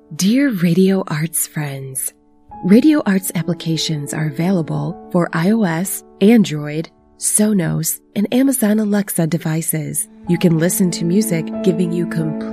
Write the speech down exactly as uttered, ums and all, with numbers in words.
Dear Radio Arts friends, Radio Arts applications are available for iOS, Android, Sonos, and Amazon Alexa devices. You can listen to music giving you complete